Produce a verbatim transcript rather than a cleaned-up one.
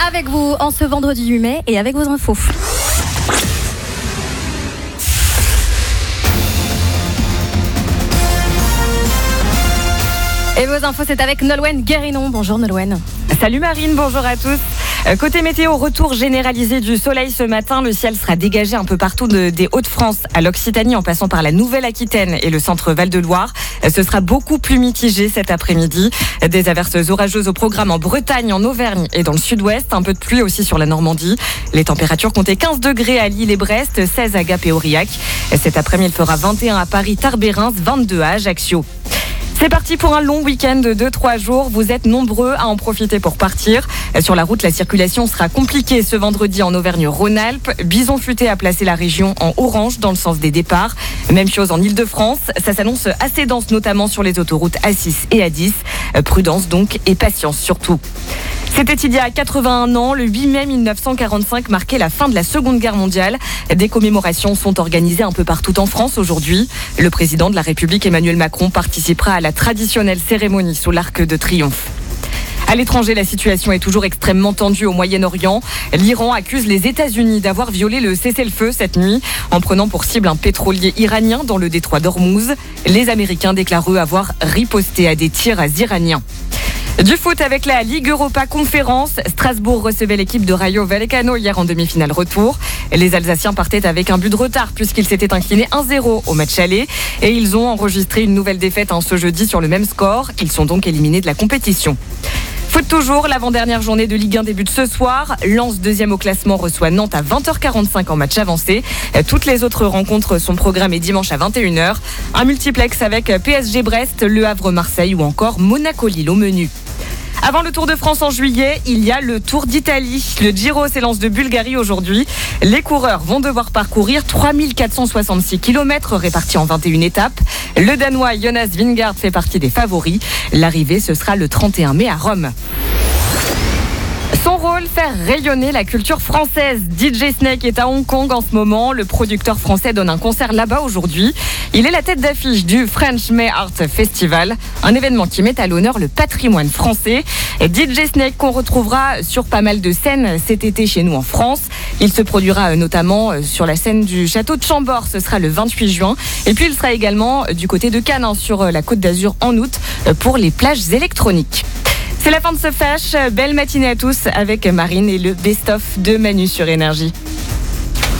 avec vous en ce vendredi huit mai et avec vos infos. Et vos infos, c'est avec Nolwenn Guérinon. Bonjour Nolwenn. Salut Marine, bonjour à tous. Côté météo, retour généralisé du soleil ce matin. Le ciel sera dégagé un peu partout de, des Hauts-de-France à l'Occitanie en passant par la Nouvelle-Aquitaine et le centre Val-de-Loire. Ce sera beaucoup plus mitigé cet après-midi. Des averses orageuses au programme en Bretagne, en Auvergne et dans le sud-ouest. Un peu de pluie aussi sur la Normandie. Les températures comptaient quinze degrés à Lille et Brest, seize à Gap et Aurillac. Cet après-midi, il fera vingt et un à Paris, Tarbes et Reims, vingt-deux à Ajaccio. C'est parti pour un long week-end de deux trois jours. Vous êtes nombreux à en profiter pour partir. Sur la route, la circulation sera compliquée ce vendredi en Auvergne-Rhône-Alpes. Bison futé a placé la région en orange dans le sens des départs. Même chose en Île-de-France. Ça s'annonce assez dense, notamment sur les autoroutes A six et A dix. Prudence donc et patience surtout. C'était il y a quatre-vingt-un ans, le huit mai mille neuf cent quarante-cinq marquait la fin de la Seconde Guerre mondiale. Des commémorations sont organisées un peu partout en France aujourd'hui. Le président de la République Emmanuel Macron participera à la traditionnelle cérémonie sous l'Arc de Triomphe. À l'étranger, la situation est toujours extrêmement tendue au Moyen-Orient. L'Iran accuse les États-Unis d'avoir violé le cessez-le-feu cette nuit en prenant pour cible un pétrolier iranien dans le détroit d'Ormuz. Les Américains déclarent eux avoir riposté à des tirs iraniens. Du foot avec la Ligue Europa Conférence. Strasbourg recevait l'équipe de Rayo Vallecano hier en demi-finale retour. Les Alsaciens partaient avec un but de retard puisqu'ils s'étaient inclinés un zéro au match aller. Et ils ont enregistré une nouvelle défaite en ce jeudi sur le même score. Ils sont donc éliminés de la compétition. Foot toujours, l'avant-dernière journée de Ligue un débute ce soir. Lens, deuxième au classement, reçoit Nantes à vingt heures quarante-cinq en match avancé. Toutes les autres rencontres sont programmées dimanche à vingt et une heures. Un multiplex avec P S G Brest, Le Havre Marseille ou encore Monaco-Lille au menu. Avant le Tour de France en juillet, il y a le Tour d'Italie. Le Giro s'élance de Bulgarie aujourd'hui. Les coureurs vont devoir parcourir trois mille quatre cent soixante-six kilomètres répartis en vingt et une étapes. Le Danois Jonas Vingegaard fait partie des favoris. L'arrivée, ce sera le trente et un mai à Rome. Son rôle, faire rayonner la culture française. D J Snake est à Hong Kong en ce moment. Le producteur français donne un concert là-bas aujourd'hui. Il est la tête d'affiche du French May Art Festival, un événement qui met à l'honneur le patrimoine français. D J Snake qu'on retrouvera sur pas mal de scènes cet été chez nous en France. Il se produira notamment sur la scène du château de Chambord, ce sera le vingt-huit juin. Et puis il sera également du côté de Cannes, hein, sur la Côte d'Azur en août, pour les plages électroniques. C'est la fin de ce flash. Belle matinée à tous avec Marine et le best-of de Manu sur Énergie.